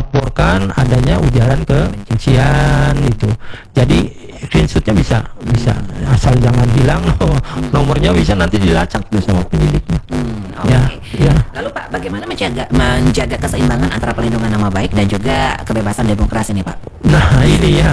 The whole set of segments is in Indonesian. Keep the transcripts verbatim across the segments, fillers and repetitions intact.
melaporkan adanya ujaran kebencian itu. Jadi screenshotnya bisa bisa asal jangan hilang, oh, nomornya bisa nanti dilacak tuh sama penyidiknya. Hmm, oke. Ya, ya. Lalu Pak, bagaimana menjaga menjaga keseimbangan antara pelindungan nama baik dan juga kebebasan demokrasi nih Pak? Nah ini ya.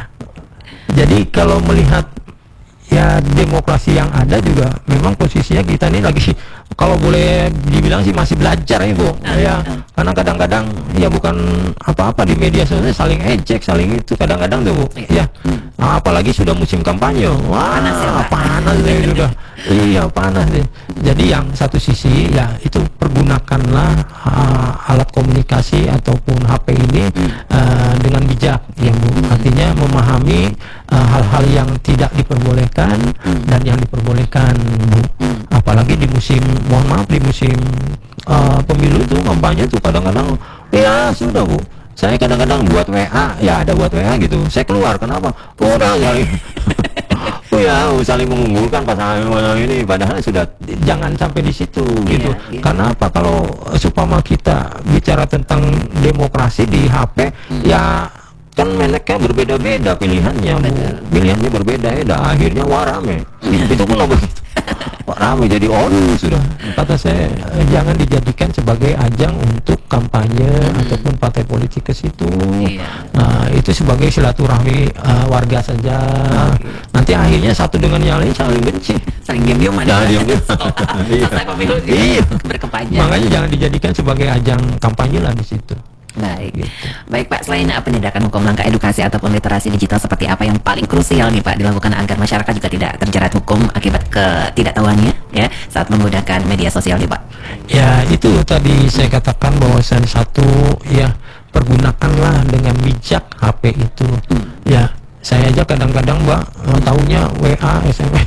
Jadi kalau melihat ya demokrasi yang ada juga memang posisinya kita ini lagi, kalau boleh dibilang sih masih belajar ya Bu. Ya, karena kadang-kadang ya bukan apa-apa di media sosial saling ejek, saling itu kadang-kadang tuh Bu. Ya, nah, apalagi sudah musim kampanye, wah Panas ya, Pak. panas deh juga. Iya panas deh. Jadi yang satu sisi ya itu pergunakanlah uh, alat komunikasi ataupun H P ini uh, dengan bijak ya Bu. Artinya memahami uh, hal-hal yang tidak diperbolehkan dan yang diperbolehkan Bu. Apalagi di musim, mohon maaf, di musim uh, pemilu itu kampanye itu kadang-kadang ya sudah Bu. Saya kadang-kadang buat W A, ya ada buat W A gitu. Saya keluar, kenapa? Oh, udah saling, oh ya, saling mengunggulkan pasangan ini. Padahal sudah jangan sampai di situ gitu. Iya, iya. Karena apa? Kalau supaya kita bicara tentang demokrasi di H P, ya kan mereknya berbeda-beda pilihannya, Bu. Pilihannya berbeda-beda. Akhirnya wah rame. Itu pun begitu. Wah rame jadi oh sudah. Kata saya eh, jangan dijadikan sebagai ajang untuk kampanye ataupun partai politik ke situ. Iya. Nah, itu sebagai silaturahmi uh, warga saja. Nanti akhirnya satu dengan yang lain saling benci. Saling diam-diaman. Nah, diam-diam. Iya. Selesai pemilu Iya. berkepanjang. Makanya jangan dijadikan sebagai ajang kampanye lah di situ. Baik, baik Pak. Selain uh, penindakan hukum, langkah edukasi ataupun literasi digital seperti apa yang paling krusial nih Pak dilakukan agar masyarakat juga tidak terjerat hukum akibat ketidaktahuannya ya saat menggunakan media sosial nih Pak? Ya itu tadi saya katakan bahwasan satu ya pergunakanlah dengan bijak H P itu. Ya saya aja kadang-kadang Mbak eh, tahunya W A, S M S.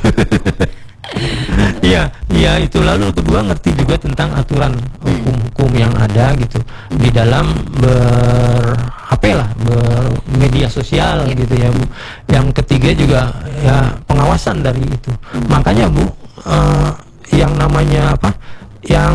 Iya, iya itu. Lalu kedua ngerti juga tentang aturan hukum-hukum yang ada gitu di dalam ber H P lah, bermedia sosial gitu ya Bu. Yang ketiga juga ya pengawasan dari itu. Makanya Bu, eh, yang namanya apa? Yang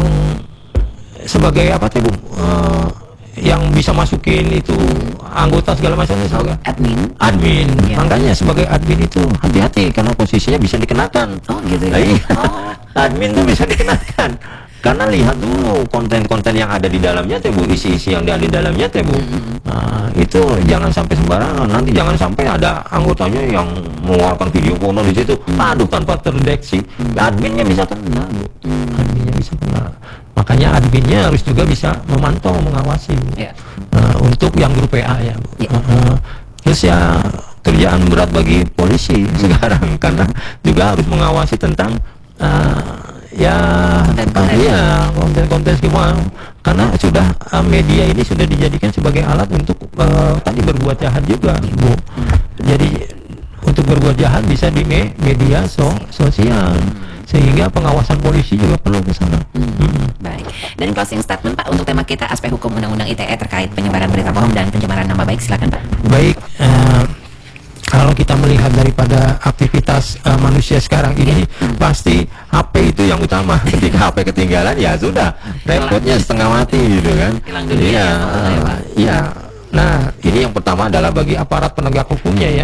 sebagai apa tuh Bu? Eh, yang bisa masukin itu anggota segala macam misalnya Admin. admin Ya. makanya sebagai admin itu hati-hati karena posisinya bisa dikenakan. Oh gitu ya. Nah, iya. Oh. Admin tuh bisa dikenakan karena lihat dulu konten-konten yang ada di dalamnya teh Bu, isi-isi yang ada di dalamnya teh Bu. Nah, itu jangan sampai sembarangan, nanti jangan sampai ada anggotanya yang mengeluarkan video porno di situ, aduh tanpa terdeteksi, adminnya bisa kena Bu. Adminnya bisa kena. Makanya adminnya harus juga bisa memantau, mengawasi Bu. Ya. Nah, untuk yang grup W A ya Bu. Ya. Uh, terus ya kerjaan berat bagi polisi sekarang karena juga harus mengawasi tentang uh, ya Konten-konten. iya konten-konten gimana, karena sudah uh, media ini sudah dijadikan sebagai alat untuk uh, tadi berbuat jahat juga Bu. Jadi untuk berbuat jahat bisa di me media so sosial, sehingga pengawasan polisi juga perlu ke sana. Hmm. Baik. Dan closing statement Pak untuk tema kita aspek hukum Undang-Undang I T E terkait penyebaran berita bohong dan pencemaran nama baik, silakan Pak. Baik, eh, kalau kita melihat daripada aktivitas eh, manusia sekarang ini, pasti H P itu yang utama. Ketika H P ketinggalan, ya sudah, repotnya setengah mati gitu kan. Hilang dunia Iya, ya, sebetulnya, Pak. iya. Nah, ini yang pertama adalah bagi aparat penegak hukumnya ya,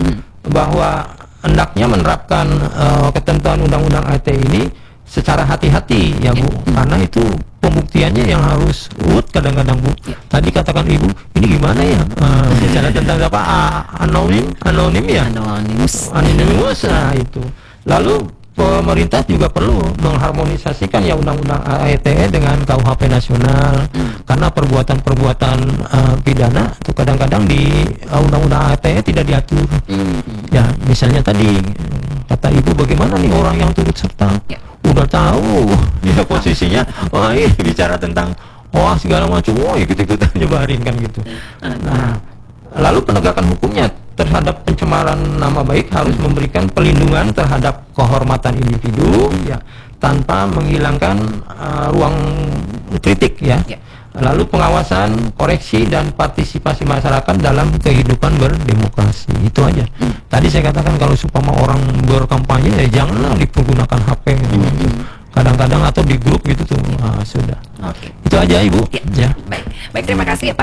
bahwa hendaknya menerapkan eh, ketentuan Undang-Undang I T E ini secara hati-hati ya Bu, karena itu pembuktiannya yang harus urut kadang-kadang Bu. Tadi katakan Ibu, ini gimana ya uh, bicara tentang apa uh, anonim, anonim ya, Anonymous. anonymous, nah itu. Lalu pemerintah juga perlu mengharmonisasikan ya Undang-Undang I T E dengan K U H P nasional, karena perbuatan-perbuatan uh, pidana itu kadang-kadang di uh, Undang-Undang I T E tidak diatur. Ya, misalnya tadi kata Ibu, bagaimana nih orang yang turut serta? Ya. Udah tahu dia posisinya, wah ini bicara tentang wah segala macam, wah ikut-ikutan nyebarin kan gitu. Nah, lalu penegakan hukumnya terhadap pencemaran nama baik harus memberikan pelindungan terhadap kehormatan individu ya, tanpa menghilangkan uh, ruang kritik ya. Ya. Lalu pengawasan, koreksi, dan partisipasi masyarakat dalam kehidupan berdemokrasi. Itu aja. Tadi saya katakan kalau supaya orang berkampanye ya janganlah dipergunakan H P gitu. Kadang-kadang atau di grup gitu tuh, ah, sudah. Oke. Itu aja Ibu. Ya. Ya. Baik. Baik, terima kasih ya Pak.